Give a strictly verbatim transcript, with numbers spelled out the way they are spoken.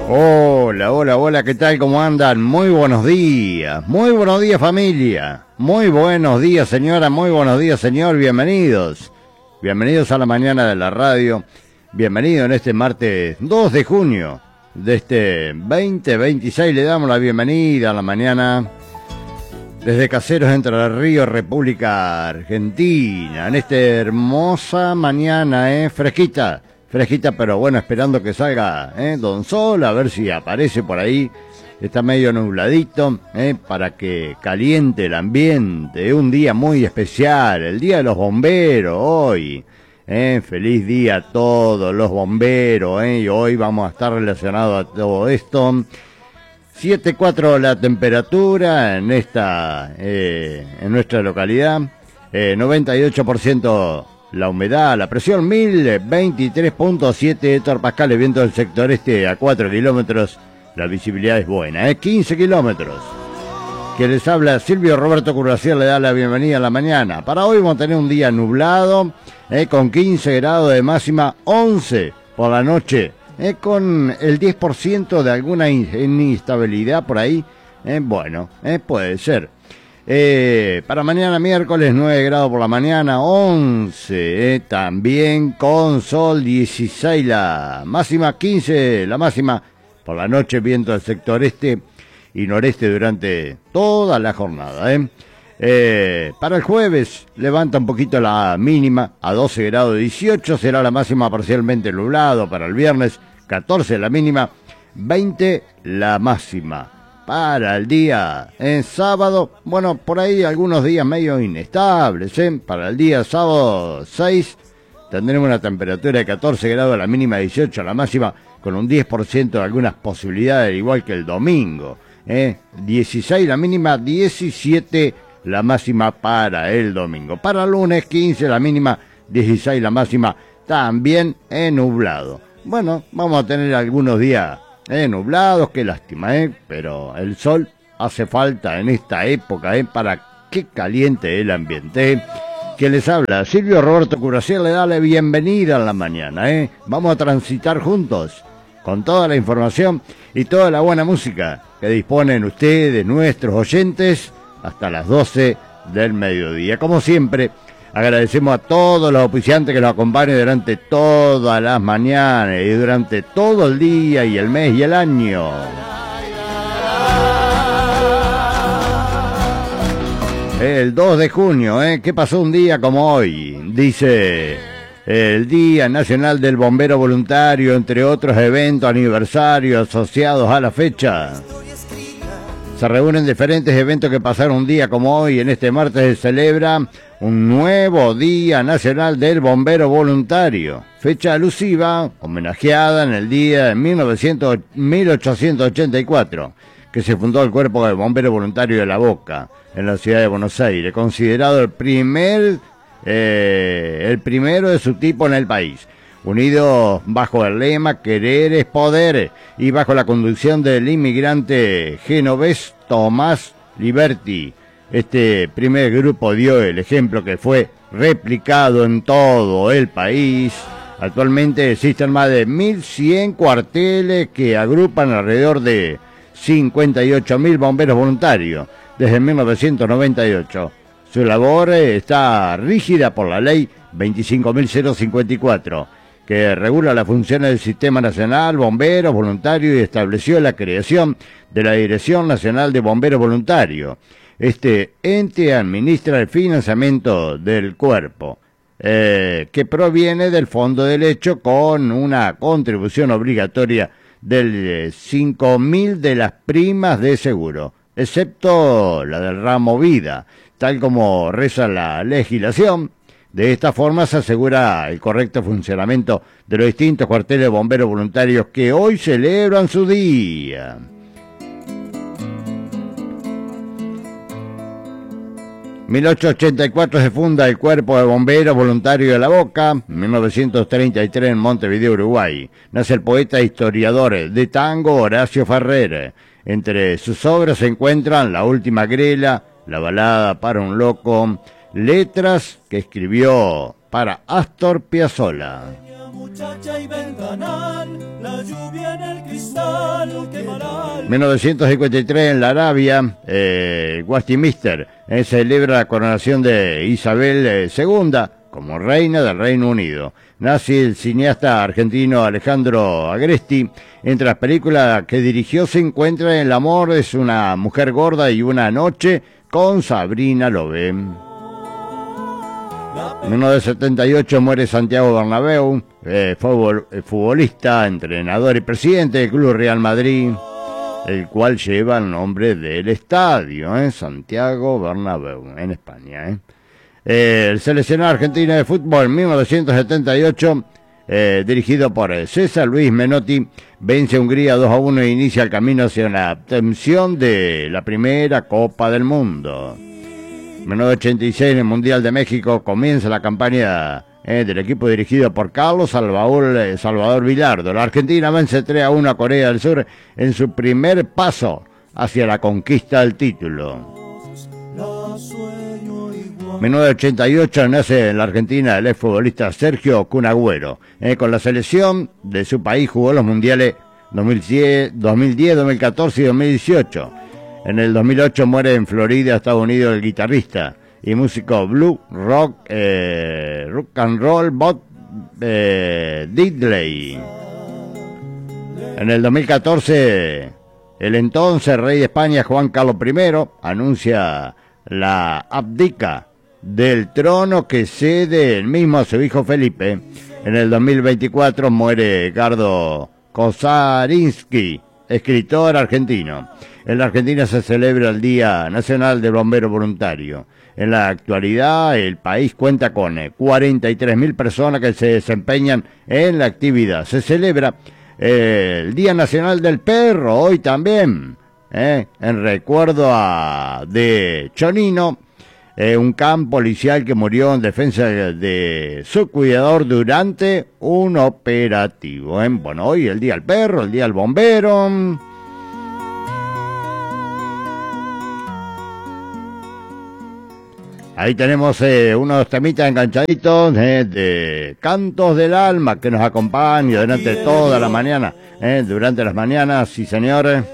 Hola, hola, hola, ¿qué tal? ¿Cómo andan? Muy buenos días, muy buenos días familia, muy buenos días señora, muy buenos días señor, bienvenidos, bienvenidos a la mañana de la radio, bienvenido en este martes dos de junio de este veinte veintiséis, le damos la bienvenida a la mañana desde Caseros, Entre Ríos, República Argentina, en esta hermosa mañana, eh, fresquita. Fresquita, pero bueno, esperando que salga ¿eh? Don Sol, a ver si aparece por ahí. Está medio nubladito, ¿eh? Para que caliente el ambiente. Un día muy especial, el Día de los Bomberos hoy. ¿eh? Feliz día a todos los bomberos. ¿eh? Y hoy vamos a estar relacionados a todo esto. siete cuatro la temperatura en esta, eh, en nuestra localidad. Eh, noventa y ocho por ciento la humedad, la presión mil veintitrés punto siete hectopascales, viento del sector este a cuatro kilómetros, la visibilidad es buena, ¿eh? quince kilómetros. Que les habla Silvio Roberto Curvacier, le da la bienvenida a la mañana. Para hoy vamos a tener un día nublado, ¿eh? Con quince grados de máxima, once por la noche, ¿eh? Con el diez por ciento de alguna inestabilidad por ahí, ¿eh? Bueno, ¿eh? puede ser. Eh, para mañana miércoles nueve grados por la mañana, once, eh, también con sol, dieciséis la máxima, quince la máxima, por la noche viento del sector este y noreste durante toda la jornada. Eh. Eh, para el jueves levanta un poquito la mínima a doce grados dieciocho, será la máxima parcialmente nublado. Para el viernes catorce la mínima, veinte la máxima. Para el día en sábado, bueno, por ahí algunos días medio inestables, ¿eh? Para el día sábado seis tendremos una temperatura de catorce grados, la mínima dieciocho, la máxima con un diez por ciento de algunas posibilidades, igual que el domingo, ¿eh? dieciséis la mínima, diecisiete la máxima para el domingo. Para el lunes quince la mínima, dieciséis la máxima, también en nublado. Bueno, vamos a tener algunos días Eh, nublados, qué lástima, eh, pero el sol hace falta en esta época, eh, para que caliente el ambiente. Eh. Que les habla Silvio Roberto Curvacier, le da la bienvenida en la mañana, eh. Vamos a transitar juntos con toda la información y toda la buena música que disponen ustedes, nuestros oyentes, hasta las doce del mediodía. Como siempre, agradecemos a todos los auspiciantes que nos acompañan durante todas las mañanas y durante todo el día y el mes y el año. El dos de junio, ¿eh? ¿Qué pasó un día como hoy? Dice el Día Nacional del Bombero Voluntario, entre otros eventos, aniversarios asociados a la fecha. Se reúnen diferentes eventos que pasaron un día como hoy. En este martes se celebra un nuevo Día Nacional del Bombero Voluntario, fecha alusiva, homenajeada en el día de mil ochocientos ochenta y cuatro, que se fundó el Cuerpo de Bombero Voluntario de La Boca, en la ciudad de Buenos Aires, considerado el primer, eh, el primero de su tipo en el país. Unidos bajo el lema Querer es Poder y bajo la conducción del inmigrante genovés Tomás Liberti. Este primer grupo dio el ejemplo que fue replicado en todo el país. Actualmente existen más de mil cien cuarteles que agrupan alrededor de cincuenta y ocho mil bomberos voluntarios desde mil novecientos noventa y ocho. Su labor está rígida por la ley veinticinco mil cincuenta y cuatro, que regula las funciones del Sistema Nacional Bomberos Voluntarios y estableció la creación de la Dirección Nacional de Bomberos Voluntarios. Este ente administra el financiamiento del cuerpo, eh, que proviene del Fondo del Hecho con una contribución obligatoria del cinco mil de las primas de seguro, excepto la del ramo vida, tal como reza la legislación. De esta forma se asegura el correcto funcionamiento de los distintos cuarteles de bomberos voluntarios que hoy celebran su día. mil ochocientos ochenta y cuatro se funda el Cuerpo de Bomberos Voluntarios de La Boca. mil novecientos treinta y tres en Montevideo, Uruguay. Nace el poeta e historiador de tango Horacio Ferrer. Entre sus obras se encuentran La Última Grela, La Balada para un Loco, letras que escribió para Astor Piazzolla. mil novecientos cincuenta y tres en la Arabia, eh, Westminster, eh, celebra la coronación de Isabel eh, segunda como reina del Reino Unido. Nace el cineasta argentino Alejandro Agresti. Entre las películas que dirigió se encuentra El amor es una mujer gorda y una noche con Sabrina Lobe. En mil novecientos setenta y ocho muere Santiago Bernabéu, eh, fútbol, eh, futbolista, entrenador y presidente del Club Real Madrid, el cual lleva el nombre del estadio, eh, Santiago Bernabéu, en España. Eh. Eh, el seleccionado argentino de fútbol en mil novecientos setenta y ocho, eh, dirigido por eh, César Luis Menotti, vence a Hungría dos a uno e inicia el camino hacia la obtención de la primera Copa del Mundo. En mil novecientos ochenta y seis, en el Mundial de México, comienza la campaña eh, del equipo dirigido por Carlos Salvador, eh, Salvador Vilardo. La Argentina vence tres a uno a Corea del Sur en su primer paso hacia la conquista del título. En mil novecientos ochenta y ocho nace en la Argentina el exfutbolista Sergio Kun Agüero. Eh, con la selección de su país jugó los mundiales dos mil diez, dos mil catorce y dos mil dieciocho. En el dos mil ocho muere en Florida, Estados Unidos, el guitarrista y músico blues, rock, eh, rock and roll, Bob eh, Diddley. En el dos mil catorce, el entonces rey de España, Juan Carlos primero, anuncia la abdica del trono que cede el mismo a su hijo Felipe. En el dos mil veinticuatro muere Edgardo Kosarinsky, escritor argentino. En la Argentina se celebra el Día Nacional del Bombero Voluntario. En la actualidad, el país cuenta con cuarenta y tres mil personas que se desempeñan en la actividad. Se celebra eh, el Día Nacional del Perro hoy también, eh, en recuerdo a de Chonino, eh, un can policial que murió en defensa de, de su cuidador durante un operativo. Eh. Bueno, hoy el Día del Perro, el Día del Bombero. Ahí tenemos eh, unos temitas enganchaditos eh, de Cantos del Alma que nos acompañan durante toda la mañana, eh, durante las mañanas, sí señores.